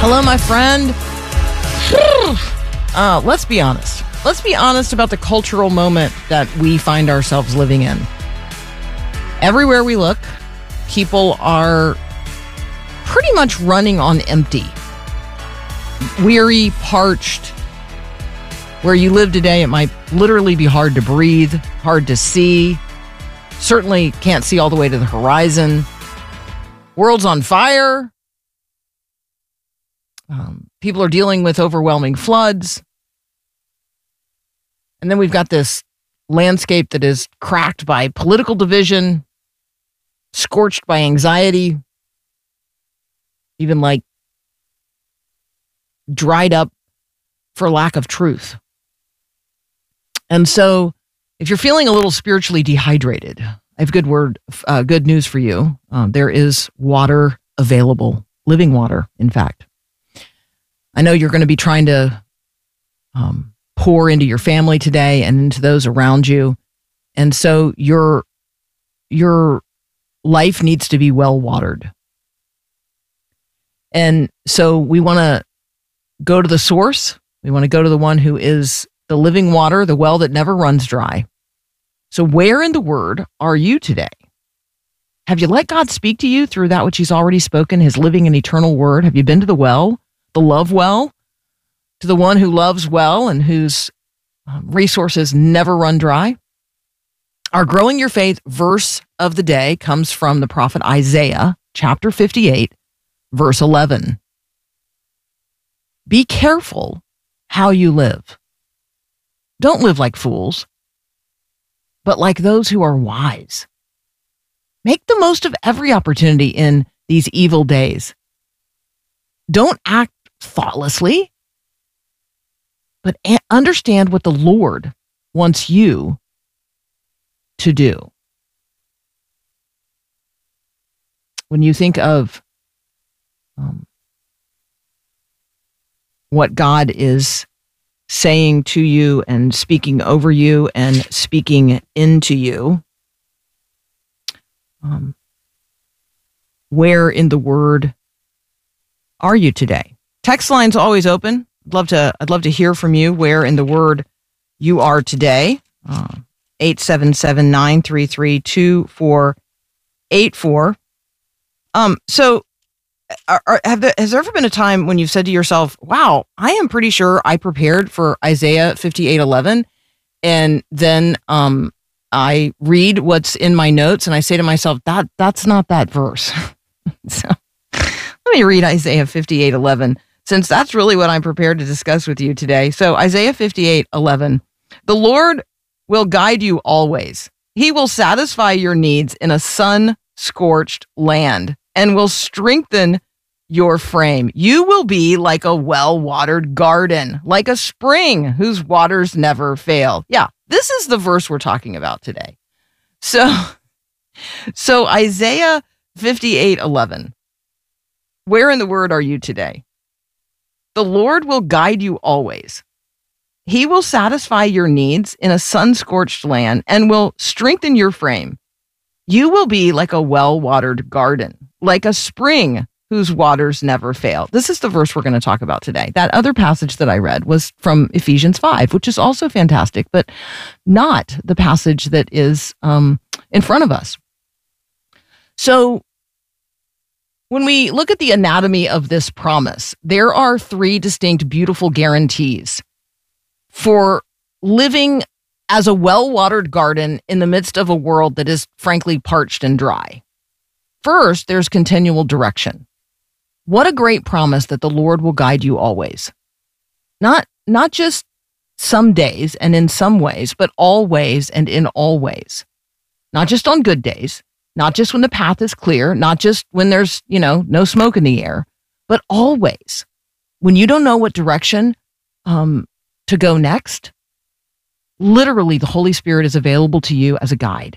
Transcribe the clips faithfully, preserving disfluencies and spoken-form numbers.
Hello, my friend. Uh, let's be honest. Let's be honest about the cultural moment that we find ourselves living in. Everywhere we look, people are pretty much running on empty. Weary, parched. Where you live today, it might literally be hard to breathe, hard to see. Certainly can't see all the way to the horizon. World's on fire. Um, people are dealing with overwhelming floods. And then we've got this landscape that is cracked by political division, scorched by anxiety, even like dried up for lack of truth. And so if you're feeling a little spiritually dehydrated, I have good word, uh, good news for you. Um, there is water available, living water, in fact. I know you're going to be trying to um, pour into your family today and into those around you. And so your, your life needs to be well watered. And so we want to go to the source. We want to go to the one who is the living water, the well that never runs dry. So where in the Word are you today? Have you let God speak to you through that which He's already spoken, His living and eternal Word? Have you been to the well, the love well, to the one who loves well and whose um, resources never run dry? Our Growing Your Faith verse of the day comes from the prophet Isaiah, chapter fifty-eight, verse eleven. Be careful how you live. Don't live like fools, but like those who are wise. Make the most of every opportunity in these evil days. Don't act thoughtlessly, but a- understand what the Lord wants you to do. When you think of um, what God is saying to you and speaking over you and speaking into you, um, where in the Word are you today? Text line's always open. I'd love to. I'd love to hear from you. Where in the Word you are today? Uh, eight seven seven nine three three two four eight four. Um. So. Are, are, have there, has there ever been a time when you've said to yourself, wow, I am pretty sure I prepared for Isaiah fifty-eight eleven, and then um, I read what's in my notes and I say to myself, that that's not that verse. So let me read Isaiah fifty-eight eleven, since that's really what I'm prepared to discuss with you today. So Isaiah fifty-eight eleven, the Lord will guide you always. He will satisfy your needs in a sun-scorched land and will strengthen your frame. You will be like a well-watered garden, like a spring whose waters never fail. Yeah, this is the verse we're talking about today. So, so Isaiah fifty-eight eleven, where in the Word are you today? The Lord will guide you always. He will satisfy your needs in a sun-scorched land and will strengthen your frame. You will be like a well-watered garden, like a spring whose waters never fail. This is the verse we're going to talk about today. That other passage that I read was from Ephesians five, which is also fantastic, but not the passage that is um, in front of us. So when we look at the anatomy of this promise, there are three distinct, beautiful guarantees for living as a well-watered garden in the midst of a world that is frankly parched and dry. First, there's continual direction. What a great promise that the Lord will guide you always. Not, not just some days and in some ways, but always and in all ways. Not just on good days, not just when the path is clear, not just when there's, you know, no smoke in the air, but always. When you don't know what direction um, to go next, literally the Holy Spirit is available to you as a guide.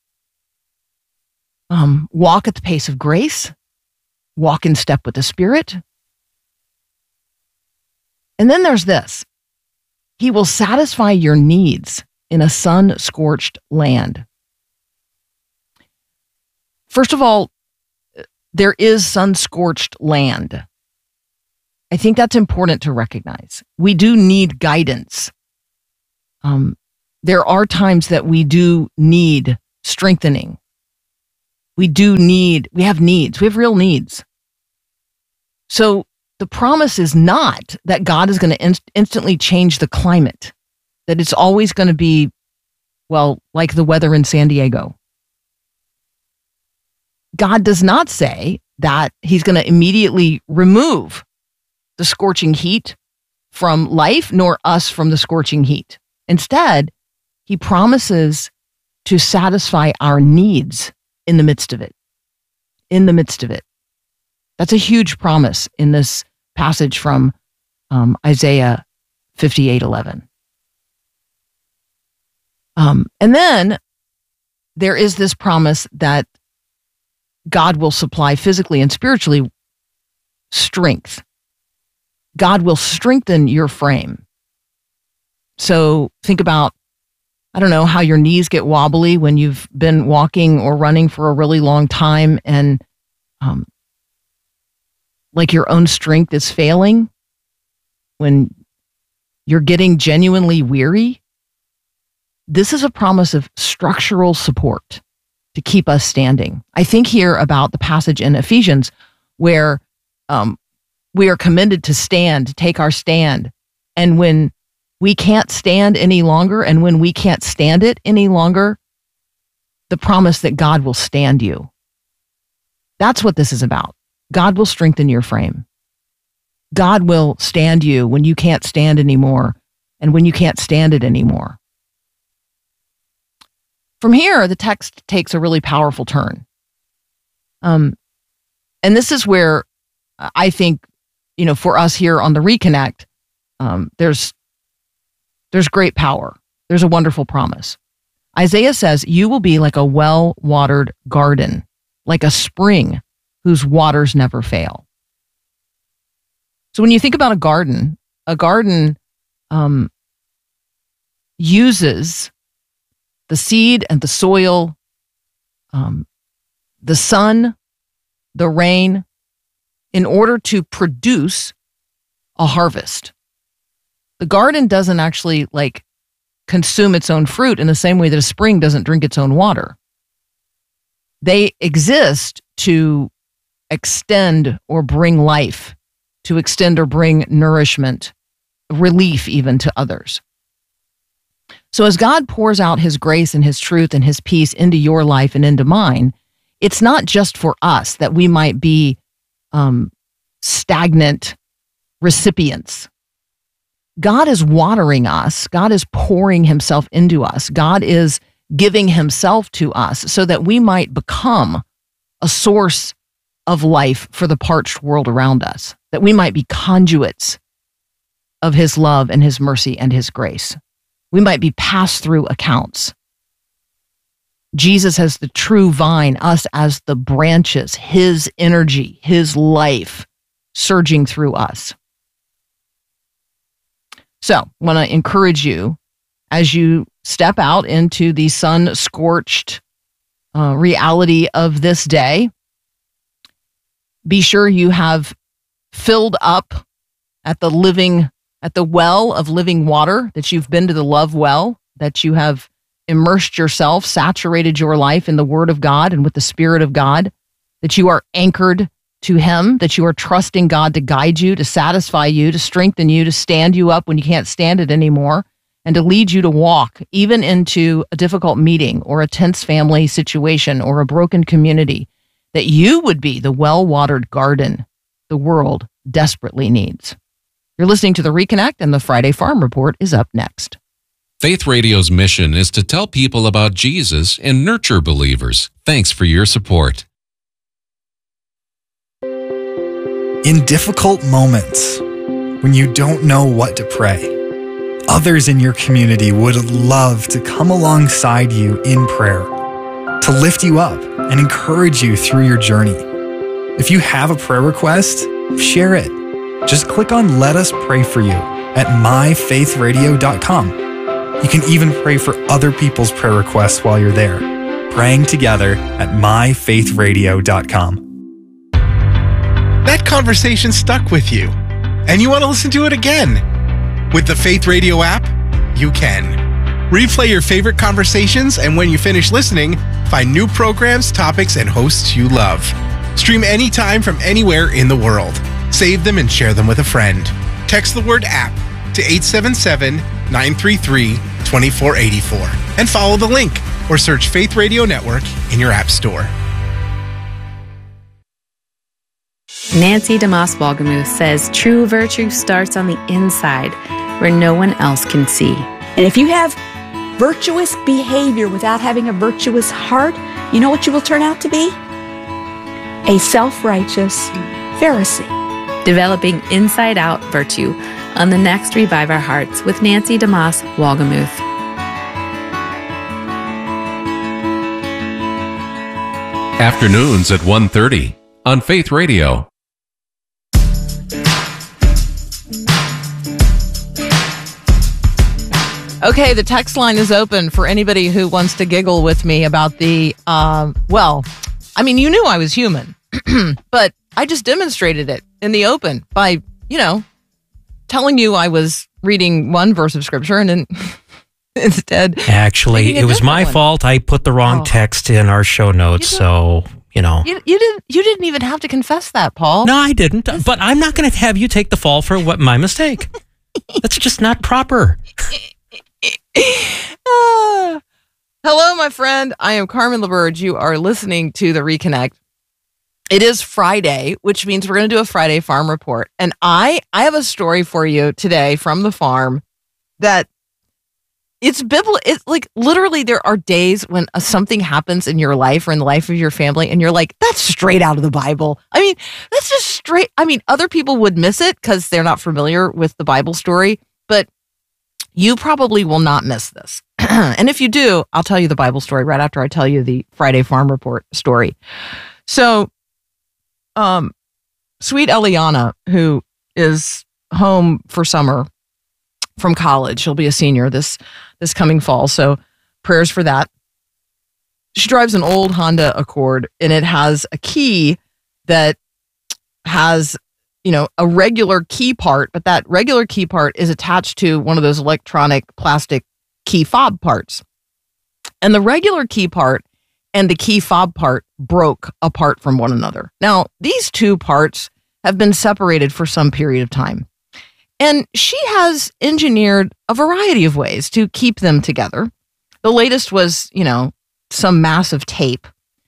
Um, walk at the pace of grace, walk in step with the Spirit. And then there's this. He will satisfy your needs in a sun-scorched land. First of all, there is sun-scorched land. I think that's important to recognize. We do need guidance. Um, there are times that we do need strengthening. We do need, we have needs. We have real needs. So the promise is not that God is going to inst- instantly change the climate, that it's always going to be, well, like the weather in San Diego. God does not say that he's going to immediately remove the scorching heat from life, nor us from the scorching heat. Instead, he promises to satisfy our needs in the midst of it. In the midst of it. That's a huge promise in this passage from um, Isaiah fifty-eight eleven. Um, and then there is this promise that God will supply physically and spiritually strength. God will strengthen your frame. So think about, I don't know, how your knees get wobbly when you've been walking or running for a really long time and um, like your own strength is failing, when you're getting genuinely weary. This is a promise of structural support to keep us standing. I think here about the passage in Ephesians where um, we are commended to stand, to take our stand. And when we can't stand any longer, and when we can't stand it any longer, the promise that God will stand you. That's what this is about. God will strengthen your frame. God will stand you when you can't stand anymore, and when you can't stand it anymore. From here, the text takes a really powerful turn. Um, and this is where I think, you know, for us here on the Reconnect, um, there's there's great power. There's a wonderful promise. Isaiah says, you will be like a well-watered garden, like a spring whose waters never fail. So when you think about a garden, a garden um, uses the seed and the soil, um, the sun, the rain, in order to produce a harvest. The garden doesn't actually like consume its own fruit in the same way that a spring doesn't drink its own water. They exist to extend or bring life, to extend or bring nourishment, relief even to others. So as God pours out his grace and his truth and his peace into your life and into mine, it's not just for us that we might be um, stagnant recipients. God is watering us. God is pouring himself into us. God is giving himself to us so that we might become a source of life for the parched world around us, that we might be conduits of his love and his mercy and his grace. We might be pass-through accounts. Jesus as the true vine, us as the branches, his energy, his life surging through us. So I want to encourage you as you step out into the sun-scorched uh, reality of this day. Be sure you have filled up at the living, at the well of living water, that you've been to the love well, that you have immersed yourself, saturated your life in the Word of God and with the Spirit of God, that you are anchored to him, that you are trusting God to guide you, to satisfy you, to strengthen you, to stand you up when you can't stand it anymore, and to lead you to walk even into a difficult meeting or a tense family situation or a broken community, that you would be the well-watered garden the world desperately needs. You're listening to The Reconnect, and the Friday Farm Report is up next. Faith Radio's mission is to tell people about Jesus and nurture believers. Thanks for your support. In difficult moments, when you don't know what to pray, others in your community would love to come alongside you in prayer, to lift you up and encourage you through your journey. If you have a prayer request, share it. Just click on Let Us Pray For You at my faith radio dot com. You can even pray for other people's prayer requests while you're there. Praying together at my faith radio dot com. That conversation stuck with you. and you want to listen to it again. With the Faith Radio app, you can. Replay your favorite conversations, and when you finish listening, find new programs, topics, and hosts you love. Stream anytime from anywhere in the world. Save them and share them with a friend. Text the word app to eight seven seven, nine three three, two four eight four and follow the link or search Faith Radio Network in your app store. Nancy DeMoss Wolgemuth says true virtue starts on the inside where no one else can see. And if you have virtuous behavior without having a virtuous heart, you know what you will turn out to be? A self-righteous Pharisee. Developing inside-out virtue on the next Revive Our Hearts with Nancy DeMoss Wolgemuth. Afternoons at one thirty on Faith Radio. Okay, the text line is open for anybody who wants to giggle with me about the, um, well, I mean, you knew I was human, but I just demonstrated it in the open by, you know, telling you I was reading one verse of scripture and then instead. Actually, it was my one. fault. I put the wrong oh. text in our show notes, you so, you know. You, you didn't You didn't even have to confess that, Paul. No, I didn't, but I'm not going to have you take the fall for what my mistake. That's just not proper. uh, hello, my friend. I am Carmen LaBerge. You are listening to The Reconnect. It is Friday, which means we're going to do a Friday farm report. And I, I have a story for you today from the farm that it's biblical. It's like literally there are days when uh, something happens in your life or in the life of your family and you're like, that's straight out of the Bible. I mean, that's just straight. I mean, other people would miss it because they're not familiar with the Bible story, but you probably will not miss this. And if you do, I'll tell you the Bible story right after I tell you the Friday farm report story. So, um, sweet Eliana, who is home for summer from college, she'll be a senior this this coming fall. So prayers for that. She drives an old Honda Accord, and it has a key that has, you know, a regular key part, but that regular key part is attached to one of those electronic plastic key fob parts. And the regular key part and the key fob part broke apart from one another. Now, these two parts have been separated for some period of time. And she has engineered a variety of ways to keep them together. The latest was, you know, some massive tape.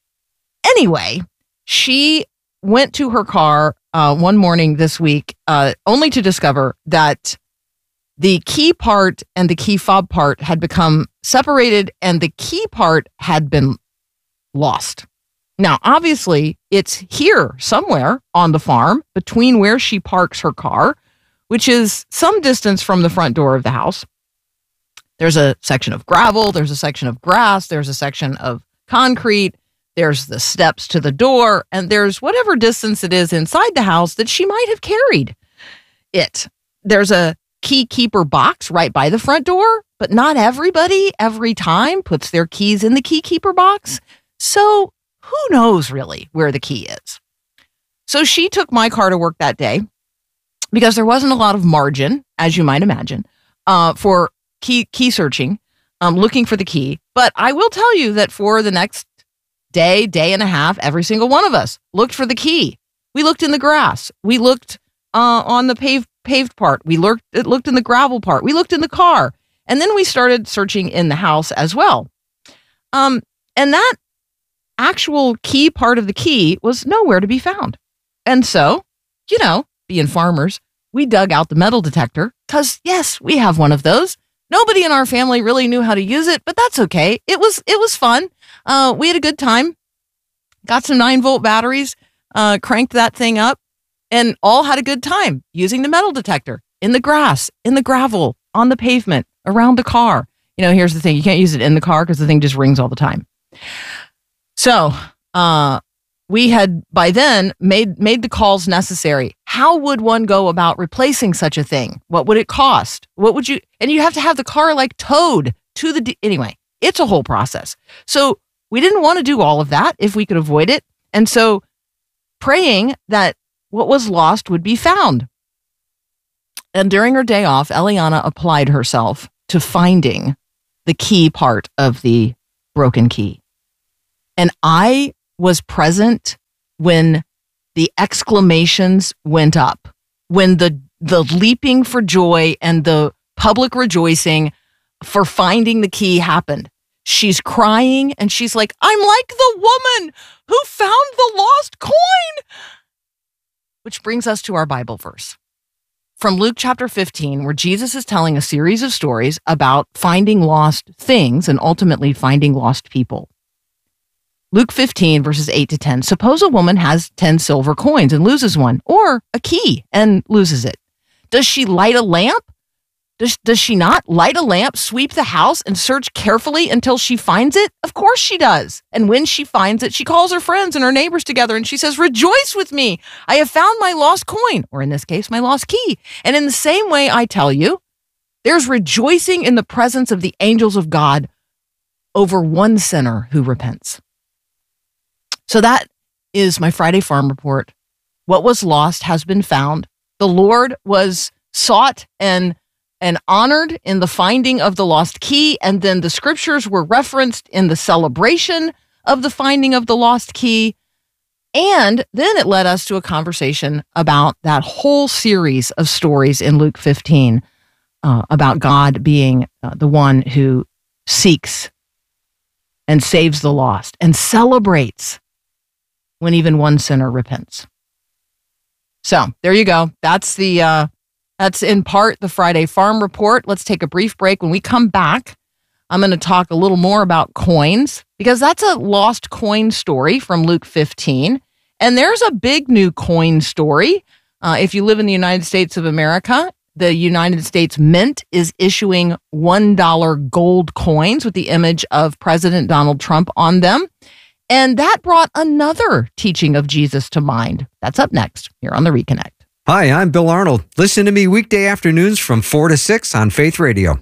Anyway, she went to her car uh, one morning this week, uh, only to discover that the key part and the key fob part had become separated and the key part had been lost. Now, obviously, it's here somewhere on the farm between where she parks her car, which is some distance from the front door of the house. There's a section of gravel, there's a section of grass, there's a section of concrete, there's the steps to the door, and there's whatever distance it is inside the house that she might have carried it. There's a key keeper box right by the front door, but not everybody every time puts their keys in the key keeper box. So who knows really where the key is? So she took my car to work that day because there wasn't a lot of margin, as you might imagine, uh, for key key searching, um, looking for the key. But I will tell you that for the next day, day and a half, every single one of us looked for the key. We looked in the grass. We looked uh, on the paved paved part. We looked looked in the gravel part. We looked in the car. And then we started searching in the house as well. Um, and that actual key part of the key was nowhere to be found. And so, you know, being farmers, we dug out the metal detector because, yes, we have one of those. Nobody in our family really knew how to use it, but that's okay. It was it was fun. Uh, we had a good time. Got some nine volt batteries, uh, cranked that thing up, and all had a good time using the metal detector in the grass, in the gravel, on the pavement, around the car. You know, here's the thing. You can't use it in the car because the thing just rings all the time. So uh, we had by then made made the calls necessary. How would one go about replacing such a thing? What would it cost? What would you, and you have to have the car like towed to the, anyway, it's a whole process. So we didn't want to do all of that if we could avoid it. And so praying that what was lost would be found. And during her day off, Eliana applied herself to finding the key part of the broken key. And I was present when the exclamations went up, when the the leaping for joy and the public rejoicing for finding the key happened. She's crying and she's like, I'm like the woman who found the lost coin. Which brings us to our Bible verse from Luke chapter fifteen, where Jesus is telling a series of stories about finding lost things and ultimately finding lost people. Luke fifteen, verses eight to ten. Suppose a woman has ten silver coins and loses one, or a key and loses it. Does she light a lamp? Does, does she not light a lamp, sweep the house, and search carefully until she finds it? Of course she does. And when she finds it, she calls her friends and her neighbors together and she says, rejoice with me. I have found my lost coin, or in this case, my lost key. And in the same way, I tell you, there's rejoicing in the presence of the angels of God over one sinner who repents. So that is my Friday Farm Report. What was lost has been found. The Lord was sought and and honored in the finding of the lost key, and then the scriptures were referenced in the celebration of the finding of the lost key. And then it led us to a conversation about that whole series of stories in Luke fifteen uh, about God being uh, the one who seeks and saves the lost and celebrates when even one sinner repents. So there you go. That's the uh, that's in part the Friday Farm Report. Let's take a brief break. When we come back, I'm going to talk a little more about coins, because that's a lost coin story from Luke fifteen. And there's a big new coin story. Uh, if you live in the United States of America, the United States Mint is issuing one dollar gold coins with the image of President Donald Trump on them. And that brought another teaching of Jesus to mind. That's up next here on The Reconnect. Hi, I'm Bill Arnold. Listen to me weekday afternoons from four to six on Faith Radio.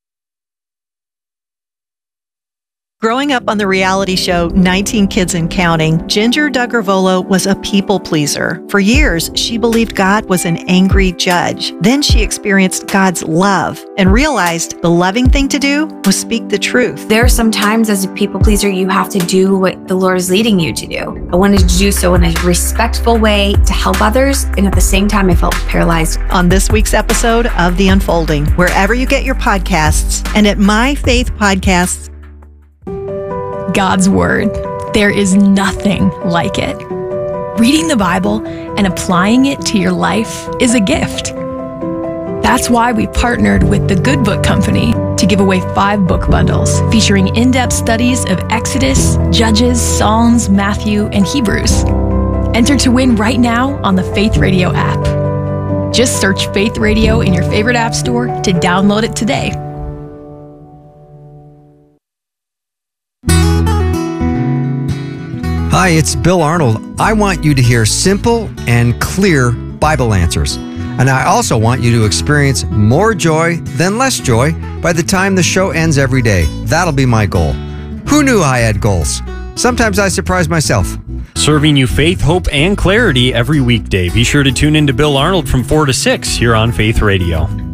Growing up on the reality show nineteen Kids and Counting, Ginger Duggar-Volo was a people pleaser. For years, she believed God was an angry judge. Then she experienced God's love and realized the loving thing to do was speak the truth. There are some times as a people pleaser, you have to do what the Lord is leading you to do. I wanted to do so in a respectful way to help others, and at the same time, I felt paralyzed. On this week's episode of The Unfolding, wherever you get your podcasts, and at My Faith Podcasts, God's Word. There is nothing like it. Reading the Bible and applying it to your life is a gift. That's why we partnered with the Good Book Company to give away five book bundles featuring in-depth studies of Exodus, Judges, Psalms, Matthew, and Hebrews. Enter to win right now on the Faith Radio app. Just search Faith Radio in your favorite app store to download it today. Hi, it's Bill Arnold. I want you to hear simple and clear Bible answers. And I also want you to experience more joy than less joy by the time the show ends every day. That'll be my goal. Who knew I had goals? Sometimes I surprise myself. Serving you faith, hope, and clarity every weekday. Be sure to tune in to Bill Arnold from four to six here on Faith Radio.